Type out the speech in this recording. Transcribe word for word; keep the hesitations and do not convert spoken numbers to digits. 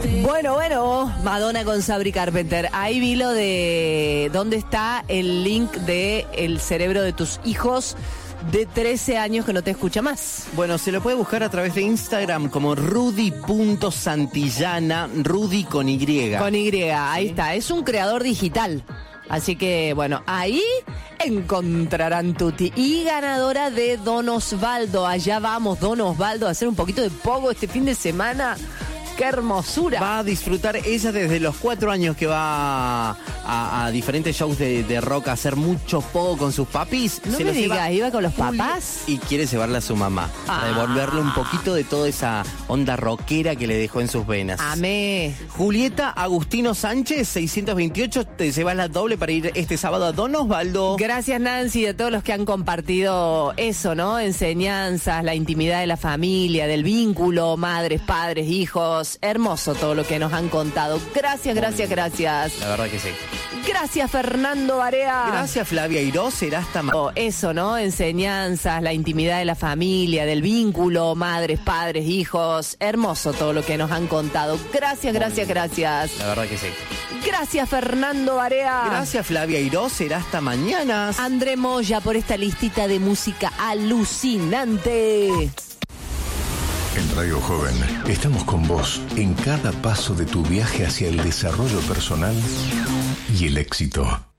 Bueno, bueno, Madonna con Sabri Carpenter. Ahí vi lo de dónde está el link de el cerebro de tus hijos de trece años que no te escucha más. Bueno, se lo puede buscar a través de Instagram como rudy punto santillana, Rudy con Y. Con Y, ahí ¿sí? Está. Es un creador digital. Así que, bueno, ahí encontrarán Tuti. Y ganadora de Don Osvaldo. Allá vamos, Don Osvaldo, a hacer un poquito de pogo este fin de semana. ¡Qué hermosura! Va a disfrutar ella desde los cuatro años que va a, a diferentes shows de, de rock a hacer mucho pogo con sus papis. No Se me los digas, lleva ¿iba con los papás? Y quiere llevarla a su mamá. Ah. Para devolverle un poquito de toda esa onda rockera que le dejó en sus venas. Amé. Julieta Agustino Sánchez, seiscientos veintiocho, te llevas la doble para ir este sábado a Don Osvaldo. Gracias, Nancy, de todos los que han compartido eso, ¿no? Enseñanzas, la intimidad de la familia, del vínculo, madres, padres, hijos. Hermoso todo lo que nos han contado. Gracias, gracias, gracias. La verdad que sí. Gracias, Fernando Barea. Gracias, Flavia Iró. Será hasta mañana. Eso, ¿no? Enseñanzas, la intimidad de la familia, del vínculo, madres, padres, hijos. Hermoso todo lo que nos han contado. Gracias, gracias, gracias. La verdad que sí. Gracias, Fernando Barea. Gracias, Flavia Iró. Será hasta mañana. André Moya por esta listita de música alucinante. En Radio Joven estamos con vos en cada paso de tu viaje hacia el desarrollo personal y el éxito.